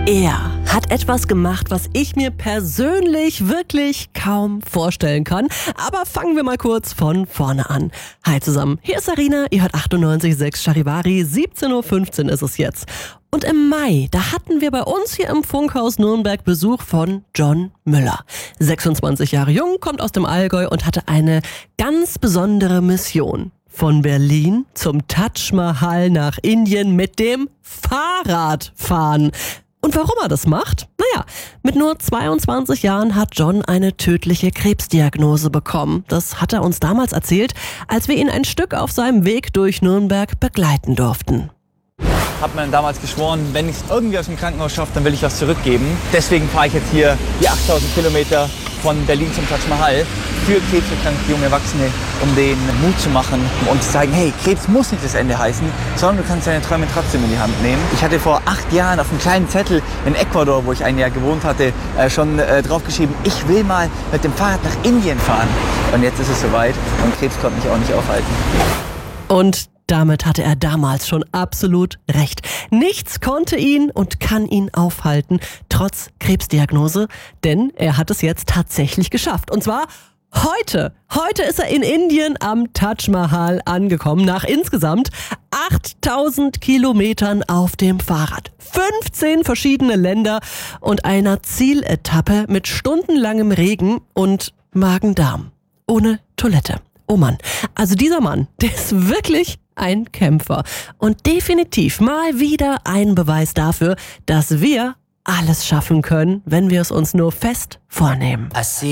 Er hat etwas gemacht, was ich mir persönlich wirklich kaum vorstellen kann. Aber fangen wir mal kurz von vorne an. Hi zusammen, hier ist Sarina, ihr hört 98,6 Charivari, 17.15 Uhr ist es jetzt. Und im Mai, da hatten wir bei uns hier im Funkhaus Nürnberg Besuch von John Müller. 26 Jahre jung, kommt aus dem Allgäu und hatte eine ganz besondere Mission. Von Berlin zum Taj Mahal nach Indien mit dem Fahrrad fahren. Und warum er das macht? Naja, mit nur 22 Jahren hat John eine tödliche Krebsdiagnose bekommen. Das hat er uns damals erzählt, als wir ihn ein Stück auf seinem Weg durch Nürnberg begleiten durften. Ich habe mir damals geschworen, wenn ich es irgendwie aus dem Krankenhaus schaffe, dann will ich was zurückgeben. Deswegen fahre ich jetzt hier die 8000 Kilometer von Berlin zum Taj Mahal für krebserkrankte junge Erwachsene, um denen Mut zu machen und zu zeigen, hey, Krebs muss nicht das Ende heißen, sondern du kannst deine Träume trotzdem in die Hand nehmen. Ich hatte vor 8 Jahren auf einem kleinen Zettel in Ecuador, wo ich ein Jahr gewohnt hatte, schon draufgeschrieben, ich will mal mit dem Fahrrad nach Indien fahren. Und jetzt ist es soweit und Krebs konnte mich auch nicht aufhalten. Und damit hatte er damals schon absolut recht. Nichts konnte ihn und kann ihn aufhalten, trotz Krebsdiagnose, denn er hat es jetzt tatsächlich geschafft. Und zwar heute. Heute ist er in Indien am Taj Mahal angekommen, nach insgesamt 8000 Kilometern auf dem Fahrrad. 15 verschiedene Länder und einer Zieletappe mit stundenlangem Regen und Magen-Darm. Ohne Toilette. Oh Mann, also dieser Mann, der ist wirklich ein Kämpfer und definitiv mal wieder ein Beweis dafür, dass wir alles schaffen können, wenn wir es uns nur fest vornehmen.